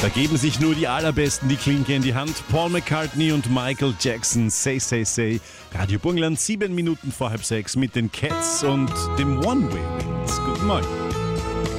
Da geben sich nur die Allerbesten die Klinke in die Hand. Paul McCartney und Michael Jackson. Say, say, say. Radio Burgenland, 7 Minuten vor halb 6 mit den Cats und dem One Way Winds. Guten Morgen.